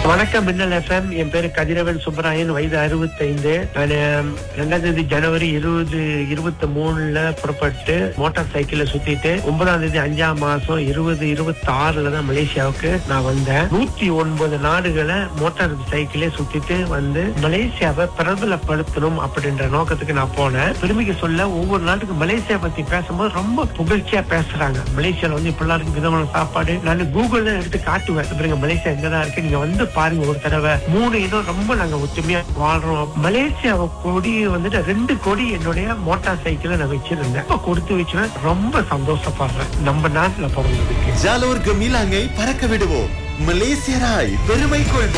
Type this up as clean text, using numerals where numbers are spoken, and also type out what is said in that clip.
வணக்கம் மின்னல் எஃப்எம். என் பேரு கதிரவன் சுப்பராயன், வயது 65. நான் 2 ஜனவரி 2023 புறப்பட்டு மோட்டார் சைக்கிள்ல சுத்திட்டு 9 5ஆம் மாசம் 2026 தான் மலேசியாவுக்கு நான் வந்தேன். 109 நாடுகளை மோட்டார் சைக்கிளே சுத்திட்டு வந்து மலேசியாவை பிரபலப்படுத்தணும் அப்படின்ற நோக்கத்துக்கு நான் போனேன். பெருமைக்கு சொல்ல, ஒவ்வொரு நாட்டுக்கு மலேசியா பத்தி பேசும்போது ரொம்ப புகழ்ச்சியா பேசுறாங்க. மலேசியால வந்து இப்படிலாம் இருக்கு, விதமான சாப்பாடு. நான் கூகுள்ல எடுத்து காட்டுவேன், பாருங்க மலேசியா எங்கதான் இருக்கு, நீங்க வந்து பாருங்க ஒரு தடவை. 3 இடம் ரொம்ப நாங்க ஒத்துமையா வாழ்றோம். மலேசியா கொடி வந்துட்டு 2 கொடி என்னுடைய மோட்டார் சைக்கிள நான் வச்சிருந்தேன். கொடுத்து வச்சுவேன். ரொம்ப சந்தோஷப்படுறேன் நம்ம நாட்டுல பிறந்ததுக்கு. ஜாலோர் கமிலாங்கை பறக்க விடுவோம். மலேசியராய் பெருமை கொள்வோம்.